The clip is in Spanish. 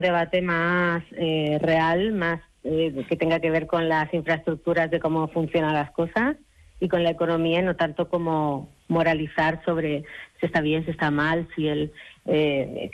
debate más real, más que tenga que ver con las infraestructuras de cómo funcionan las cosas y con la economía, no tanto como moralizar sobre si está bien, si está mal, si